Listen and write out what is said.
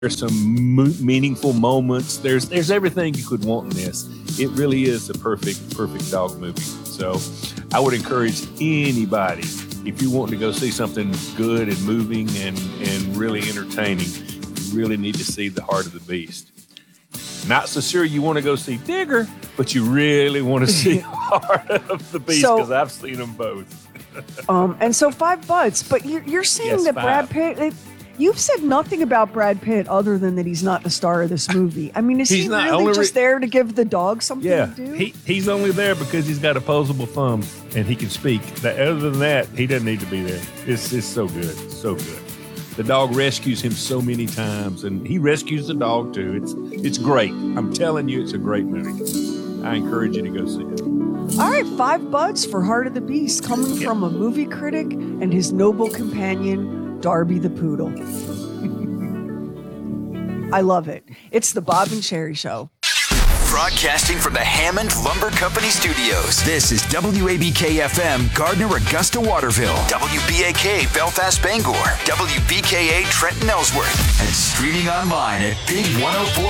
There's some meaningful moments. There's everything you could want in this. It really is a perfect dog movie. So I would encourage anybody, if you want to go see something good and moving and really entertaining, you really need to see The Heart of the Beast. Not so sure you want to go see Digger, but you really want to see Heart of the Beast because I've seen them both. And so $5, but you're saying that Brad Pitt. You've said nothing about Brad Pitt other than that he's not the star of this movie. I mean, is he really just there to give the dog something to do? He's only there because he's got opposable thumbs and he can speak. Other than that, he doesn't need to be there. It's so good, so good. The dog rescues him so many times, and he rescues the dog too. It's great. I'm telling you, it's a great movie. I encourage you to go see it. All right, $5 for Heart of the Beast, coming from a movie critic and his noble companion, Darby the Poodle. I love it. It's the Bob and Sherry Show. Broadcasting from the Hammond Lumber Company Studios. This is WABK-FM, Gardner, Augusta, Waterville. WBAK, Belfast, Bangor. WBKA, Trenton, Ellsworth. And streaming online at Big 104.